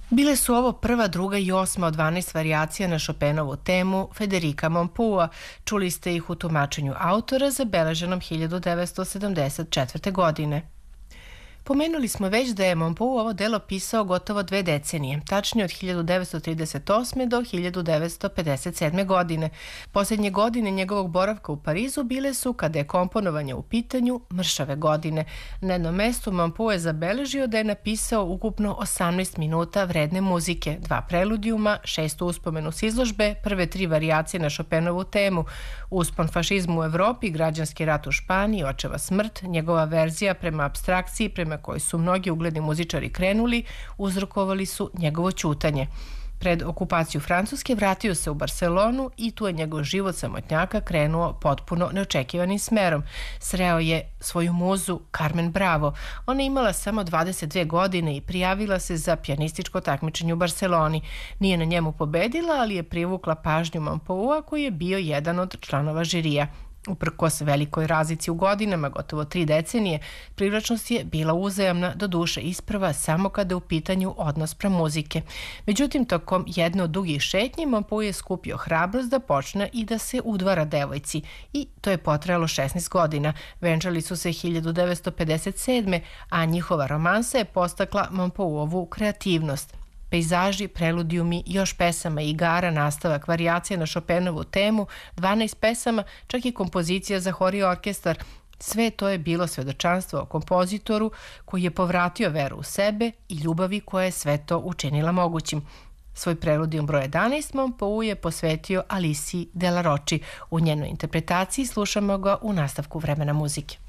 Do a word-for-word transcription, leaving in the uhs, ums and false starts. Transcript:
Bile su ovo prva, druga i osma od dvanaest varijacija na Chopinovu temu Federica Mompua. Čuli ste ih u tumačenju autora zabeleženom hiljadu devetsto sedamdeset četvrte. godine. Pomenuli smo već da je Mompou ovo delo pisao gotovo dve decenije, tačnije od hiljadu devetsto trideset osme. do hiljadu devetsto pedeset sedme. godine. Posljednje godine njegovog boravka u Parizu bile su, kada je komponovanje u pitanju, mršave godine. Na jednom mestu Mompou je zabeležio da je napisao ukupno osamnaest minuta vredne muzike, dva preludijuma, šest uspomenu s izložbe, prve tri varijacije na Chopinovu temu, uspon fašizmu u Evropi, građanski rat u Španiji, očeva smrt, njegova verzija prema apstrakciji, prema koji su mnogi ugledni muzičari krenuli, uzrokovali su njegovo ćutanje. Pred okupaciju Francuske vratio se u Barcelonu i tu je njegov život samotnjaka krenuo potpuno neočekivanim smerom. Sreo je svoju muzu Carmen Bravo. Ona je imala samo dvadeset dve godine i prijavila se za pijanističko takmičenje u Barceloni. Nije na njemu pobedila, ali je privukla pažnju Mompoua, koji je bio jedan od članova žirija. Uprkos velikoj razlici u godinama, gotovo tri decenije, privlačnost je bila uzajamna, do duše isprva samo kada je u pitanju odnos prema muzike. Međutim, tokom jedne od dugih šetnji, Mompou je skupio hrabrost da počne i da se udvara devojci. I to je potrajalo šesnaest godina. Venčali su se hiljadu devetsto pedeset sedme. a njihova romansa je postakla Mompouovu kreativnost. Pejzaži, preludijumi, još pesama i igara, nastavak varijacija na Chopinovu temu, dvanaest pesama, čak i kompozicija za hor i orkestar. Sve to je bilo svedočanstvo o kompozitoru koji je povratio veru u sebe i ljubavi koja je sve to učinila mogućim. Svoj preludijum broj jedanaest Mompou je posvetio Alicii Della Rocci. U njenoj interpretaciji slušamo ga u nastavku Vremena muzike.